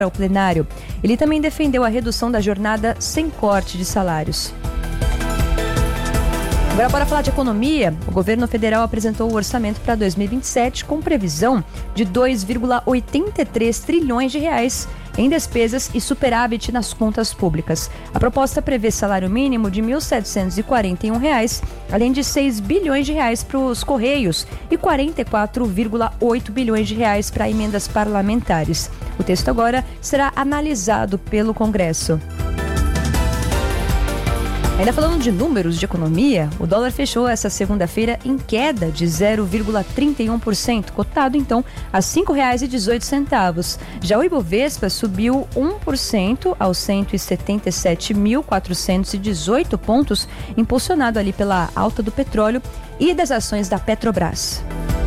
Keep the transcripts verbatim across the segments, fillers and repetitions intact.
ao plenário. Ele também defendeu a redução da jornada sem corte de salários. Agora, para falar de economia, o governo federal apresentou o orçamento para dois mil e vinte e sete com previsão de dois vírgula oitenta e três trilhões de reais em despesas e superávit nas contas públicas. A proposta prevê salário mínimo de mil setecentos e quarenta e um reais, além de seis bilhões de reais para os Correios e quarenta e quatro vírgula oito bilhões de reais para emendas parlamentares. O texto agora será analisado pelo Congresso. Ainda falando de números de economia, o dólar fechou essa segunda-feira em queda de zero vírgula trinta e um por cento, cotado então a cinco reais e dezoito centavos. Já o Ibovespa subiu um por cento aos cento e setenta e sete mil quatrocentos e dezoito pontos, impulsionado ali pela alta do petróleo e das ações da Petrobras.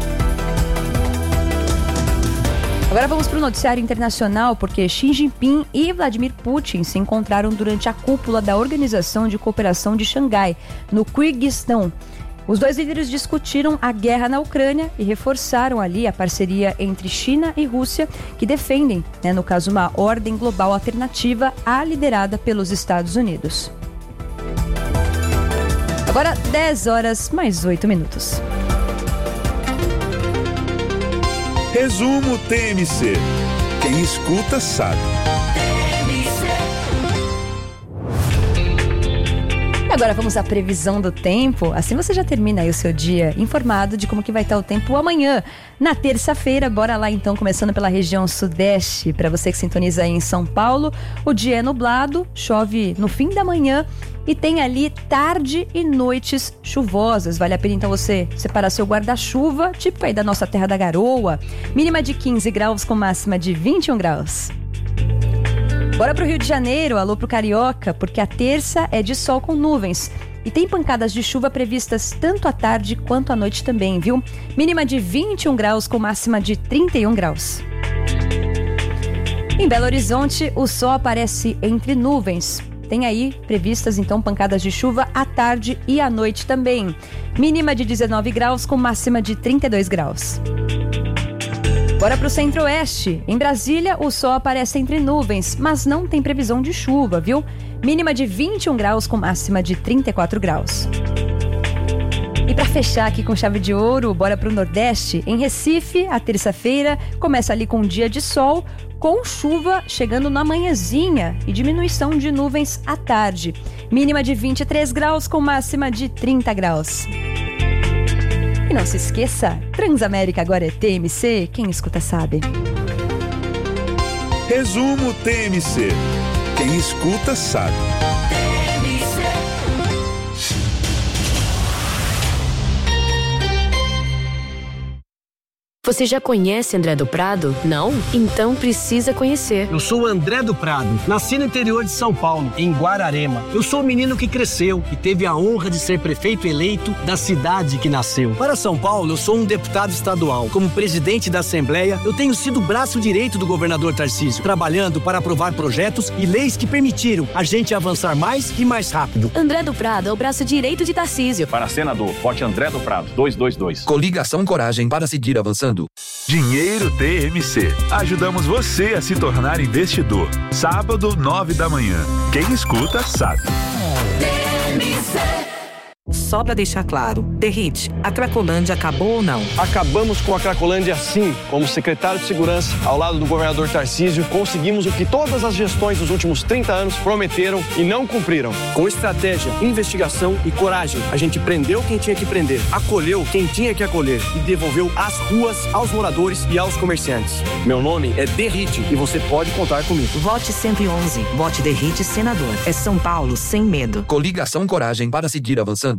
Agora vamos para o noticiário internacional, porque Xi Jinping e Vladimir Putin se encontraram durante a cúpula da Organização de Cooperação de Xangai, no Quirguistão. Os dois líderes discutiram a guerra na Ucrânia e reforçaram ali a parceria entre China e Rússia, que defendem, né, no caso, uma ordem global alternativa à liderada pelos Estados Unidos. Agora, dez horas mais oito minutos. Resumo T M C. Quem escuta sabe. E agora vamos à previsão do tempo. Assim você já termina aí o seu dia informado de como que vai estar o tempo amanhã. Na terça-feira, bora lá então, começando pela região sudeste. Para você que sintoniza aí em São Paulo, o dia é nublado, chove no fim da manhã e tem ali tarde e noites chuvosas. Vale a pena então você separar seu guarda-chuva, típico aí da nossa terra da garoa. Mínima de quinze graus com máxima de vinte e um graus. Bora pro Rio de Janeiro, alô pro Carioca, porque a terça é de sol com nuvens. E tem pancadas de chuva previstas tanto à tarde quanto à noite também, viu? Mínima de vinte e um graus com máxima de trinta e um graus. Em Belo Horizonte, o sol aparece entre nuvens. Tem aí previstas então pancadas de chuva à tarde e à noite também. Mínima de dezenove graus com máxima de trinta e dois graus. Bora para o centro-oeste. Em Brasília, o sol aparece entre nuvens, mas não tem previsão de chuva, viu? Mínima de vinte e um graus com máxima de trinta e quatro graus. E para fechar aqui com chave de ouro, bora para o Nordeste. Em Recife, a terça-feira começa ali com um dia de sol, com chuva chegando na manhãzinha e diminuição de nuvens à tarde. Mínima de vinte e três graus com máxima de trinta graus. E não se esqueça, Transamérica agora é T M C, quem escuta sabe. Resumo T M C. Quem escuta sabe. Você já conhece André do Prado? Não? Então precisa conhecer. Eu sou o André do Prado, nasci no interior de São Paulo, em Guararema. Eu sou o menino que cresceu e teve a honra de ser prefeito eleito da cidade que nasceu. Para São Paulo, eu sou um deputado estadual. Como presidente da Assembleia, eu tenho sido o braço direito do governador Tarcísio, trabalhando para aprovar projetos e leis que permitiram a gente avançar mais e mais rápido. André do Prado é o braço direito de Tarcísio. Para senador, vote André do Prado, dois dois dois. Coligação Coragem para seguir avançando. Dinheiro T M C. Ajudamos você a se tornar investidor. Sábado, nove da manhã. Quem escuta, sabe. T M C. Só pra deixar claro, Derrite, a Cracolândia acabou ou não? Acabamos com a Cracolândia sim. Como secretário de Segurança, ao lado do governador Tarcísio, conseguimos o que todas as gestões dos últimos trinta anos prometeram e não cumpriram. Com estratégia, investigação e coragem, a gente prendeu quem tinha que prender, acolheu quem tinha que acolher e devolveu as ruas aos moradores e aos comerciantes. Meu nome é Derrite e você pode contar comigo. Vote cento e onze. Vote Derrite senador. É São Paulo sem medo. Coligação Coragem para seguir avançando.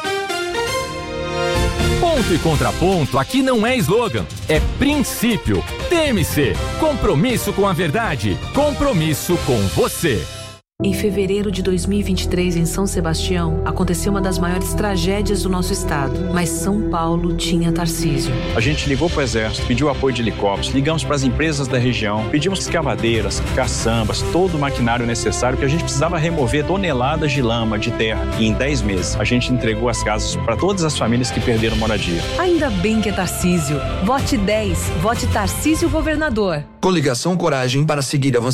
Ponto e contraponto aqui não é slogan, é princípio. T M C, compromisso com a verdade, compromisso com você. Em fevereiro de dois mil e vinte e três, em São Sebastião, aconteceu uma das maiores tragédias do nosso estado. Mas São Paulo tinha Tarcísio. A gente ligou para o Exército, pediu apoio de helicópteros, ligamos para as empresas da região, pedimos escavadeiras, caçambas, todo o maquinário necessário que a gente precisava remover toneladas de lama, de terra. E em dez meses, a gente entregou as casas para todas as famílias que perderam moradia. Ainda bem que é Tarcísio. Vote dez. Vote Tarcísio Governador. Coligação Coragem para seguir avançando.